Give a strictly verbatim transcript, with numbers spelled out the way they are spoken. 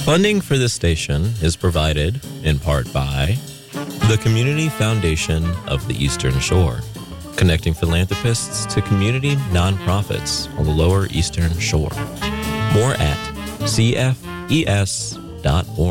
Funding for this station is provided in part by the Community Foundation of the Eastern Shore, connecting philanthropists to community nonprofits on the Lower Eastern Shore. More at c f e s dot org.